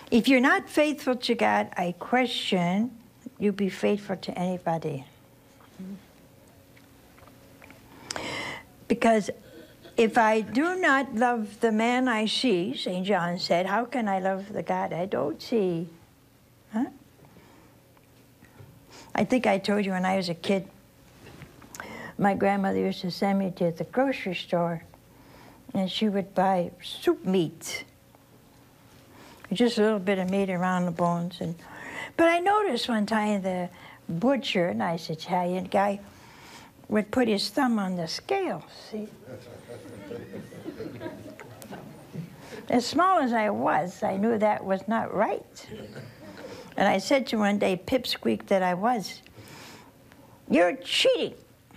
If you're not faithful to God, I question you be faithful to anybody. Because if I do not love the man I see, St. John said, how can I love the God I don't see? Huh? I think I told you when I was a kid, my grandmother used to send me to the grocery store, and she would buy soup meat. Just a little bit of meat around the bones. But I noticed one time the butcher, a nice Italian guy, would put his thumb on the scale, see? As small as I was, I knew that was not right. And I said to one day, pipsqueak that I was, "You're cheating."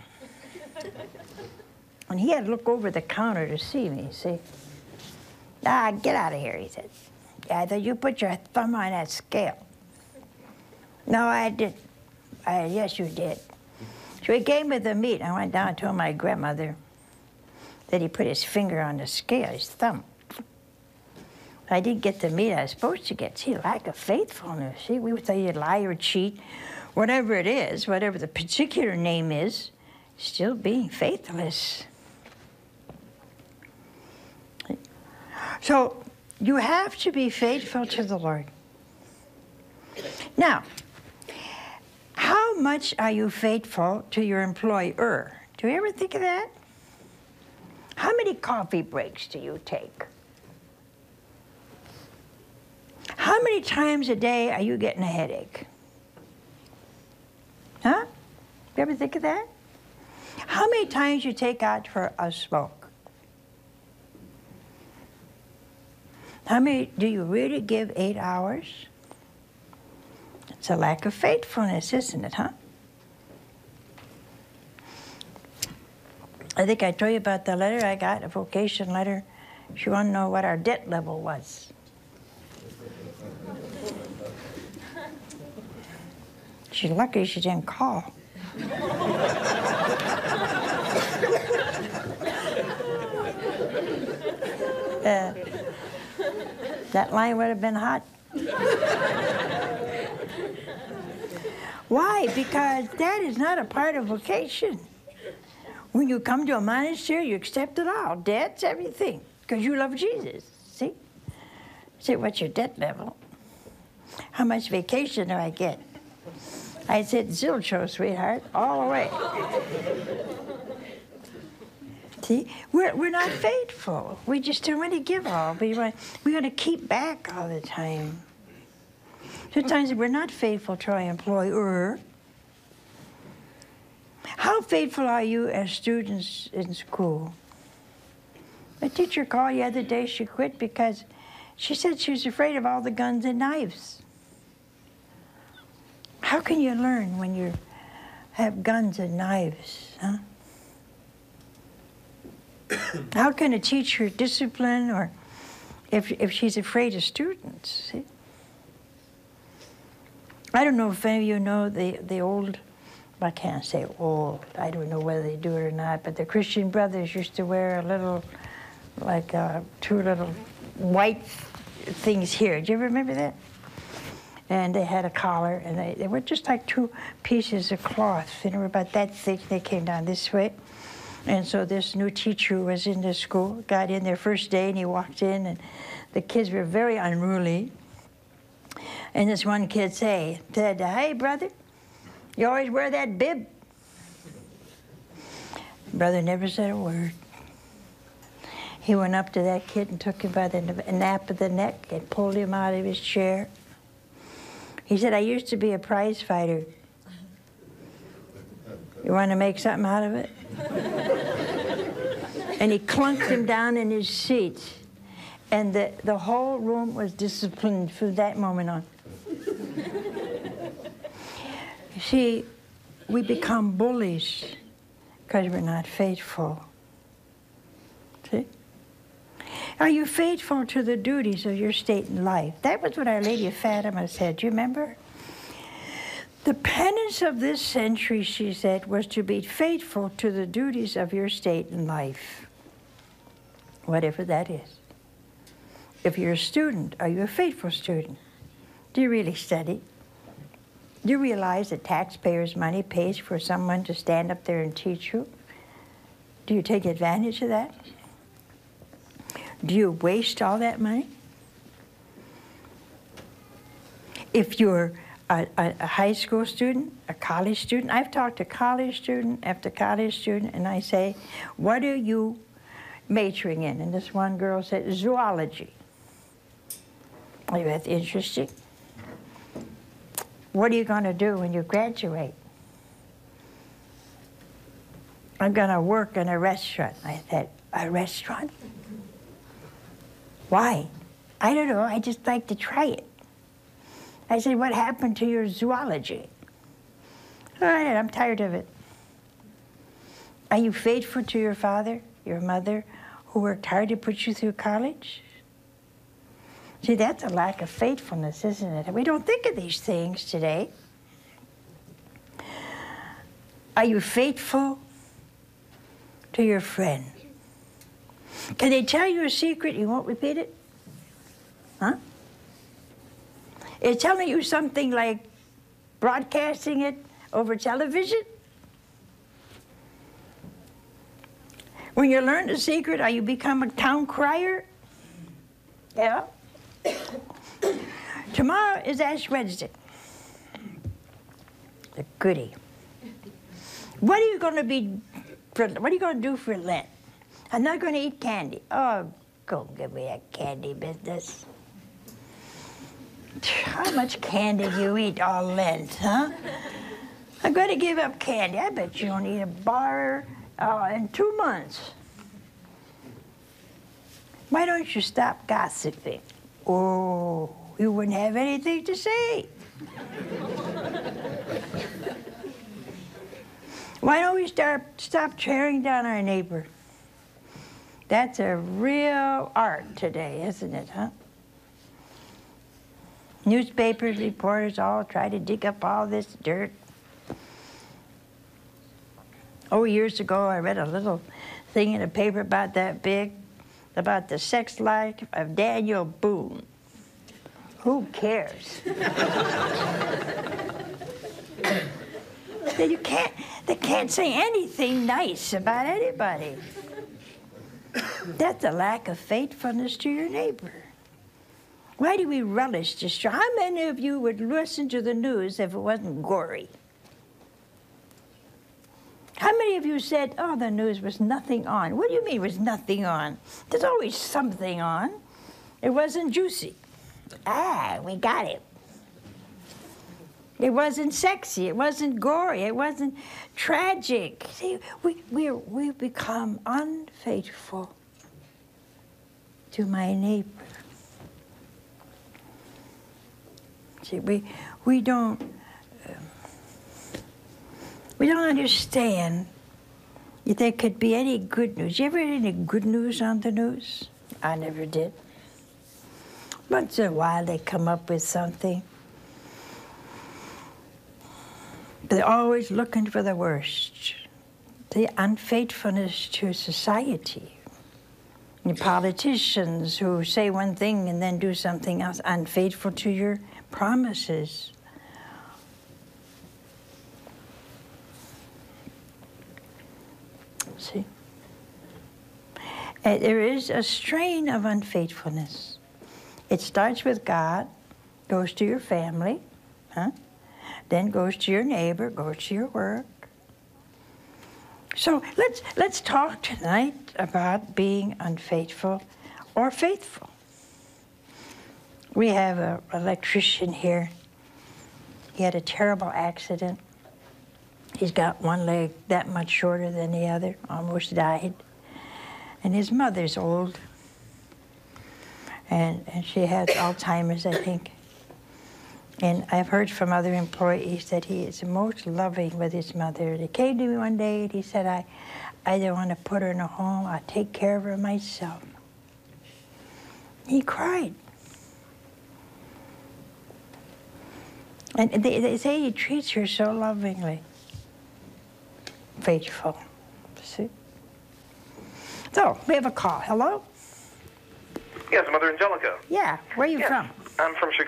And he had to look over the counter to see me, see? "Ah, get out of here," he said. "Yeah, I thought you put your thumb on that scale." "No, I didn't." "Yes, you did." So he gave me the meat. I went down and told my grandmother that he put his finger on the scale, his thumb. I didn't get the meat I was supposed to get. See, lack of faithfulness. See, we would say you lie or cheat, whatever it is, whatever the particular name is, still being faithless. So you have to be faithful to the Lord. Now, how much are you faithful to your employer? Do you ever think of that? How many coffee breaks do you take? How many times a day are you getting a headache? Huh? You ever think of that? How many times you take out for a smoke? How many do you really give 8 hours? It's a lack of faithfulness, isn't it, huh? I think I told you about the letter I got, a vocation letter. She wanted to know what our debt level was. She's lucky she didn't call. That line would have been hot. Why? Because that is not a part of vocation. When you come to a monastery, you accept it all, debts, everything, because you love Jesus, see? Say, what's your debt level? How much vacation do I get? I said, zilcho, sweetheart, all the way. See, we're not faithful. We just don't want to give all. We want to keep back all the time. Sometimes we're not faithful to our employer. How faithful are you as students in school? My teacher called the other day. She quit because she said she was afraid of all the guns and knives. How can you learn when you have guns and knives, huh? How can a teacher discipline or if she's afraid of students? See? I don't know if any of you know the old, I can't say old, I don't know whether they do it or not, but the Christian Brothers used to wear a little, like two little white things here. Do you ever remember that? And they had a collar, and they were just like two pieces of cloth. They were about that thick. They came down this way. And so this new teacher who was in the school got in their first day, and he walked in, and the kids were very unruly. And this one kid said, "Hey, brother, you always wear that bib?" Brother never said a word. He went up to that kid and took him by the nape of the neck and pulled him out of his chair. He said, "I used to be a prize fighter. You want to make something out of it?" And he clunked him down in his seat. And the whole room was disciplined from that moment on. You see, we become bullies because we're not faithful. See? Are you faithful to the duties of your state in life? That was what Our Lady of Fatima said. Do you remember? The penance of this century, she said, was to be faithful to the duties of your state in life, whatever that is. If you're a student, are you a faithful student? Do you really study? Do you realize that taxpayers' money pays for someone to stand up there and teach you? Do you take advantage of that? Do you waste all that money? If you're a high school student, a college student, I've talked to college student after college student, and I say, what are you majoring in? And this one girl said, zoology. Oh, that's interesting. What are you going to do when you graduate? I'm going to work in a restaurant. I said, a restaurant? Why? I don't know, I just like to try it. I said, what happened to your zoology? All right, I'm tired of it. Are you faithful to your father, your mother, who worked hard to put you through college? See, that's a lack of faithfulness, isn't it? We don't think of these things today. Are you faithful to your friend? Can they tell you a secret, you won't repeat it? Huh? Is telling you something like broadcasting it over television? When you learn the secret, are you become a town crier? Yeah. Tomorrow is Ash Wednesday. The goody. What are you going to do for Lent? I'm not going to eat candy. Oh, go give me that candy business. How much candy do you eat all Lent, huh? I'm going to give up candy. I bet you don't eat a bar in 2 months. Why don't you stop gossiping? Oh, you wouldn't have anything to say. Why don't we stop tearing down our neighbor? That's a real art today, isn't it, huh? Newspapers, reporters all try to dig up all this dirt. Oh, years ago, I read a little thing in a paper about that big, about the sex life of Daniel Boone. Who cares? They can't say anything nice about anybody. That's a lack of faithfulness to your neighbor. Why do we relish destruction? How many of you would listen to the news if it wasn't gory? How many of you said, oh, the news was nothing on? What do you mean was nothing on? There's always something on. It wasn't juicy. Ah, we got it. It wasn't sexy. It wasn't gory. It wasn't tragic. See, we become unfaithful to my neighbor. See, we don't understand that there could be any good news. You ever heard any good news on the news? I never did. Once in a while they come up with something. They're always looking for the worst. The unfaithfulness to society. The politicians who say one thing and then do something else, unfaithful to your promises. See? And there is a strain of unfaithfulness. It starts with God, goes to your family, huh? Then goes to your neighbor, goes to your work. So let's talk tonight about being unfaithful or faithful. We have an electrician here. He had a terrible accident. He's got one leg that much shorter than the other, almost died. And his mother's old. And she has Alzheimer's, I think. And I've heard from other employees that he is most loving with his mother. He came to me one day and he said, I don't want to put her in a home. I'll take care of her myself. He cried. And they say he treats her so lovingly. Faithful. See? So, we have a call. Hello? Yes, Mother Angelica. Yeah. Where are you Yes. from? I'm from Chicago.